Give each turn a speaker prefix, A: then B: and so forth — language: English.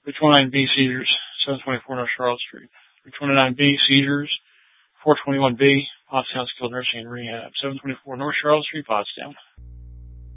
A: 329B, seizures, 724 North Charlotte Street. 329B, seizures, 421B, Pottstown Skilled Nursing and Rehab. 724 North Charlotte Street, Pottstown.